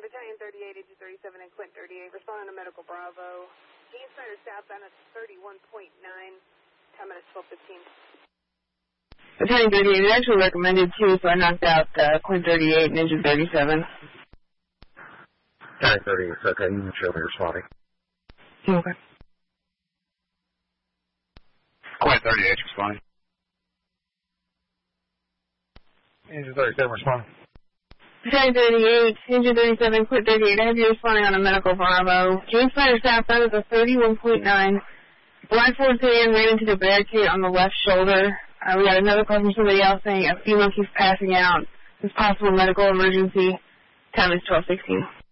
Battalion 38, Agent 37, and Quint 38, responding to Medical Bravo. Gene Snyder southbound at 31.9, 10 minutes, 12:15. Battalion 38, it actually recommended 2, so I knocked out Quint 38 and Agent 37. Battalion 38, okay, you can show me responding. Okay. Quint 38, responding. Agent 37, responding. Battalion 38, Agent 37, Quint 38, I have you responding on a Medical Bravo. Gene Snyder southbound at 31.9. Black Ford sedan ran into the barricade on the left shoulder. We got another call from somebody else saying a female keeps passing out. It's possible medical emergency. Time is 12:16.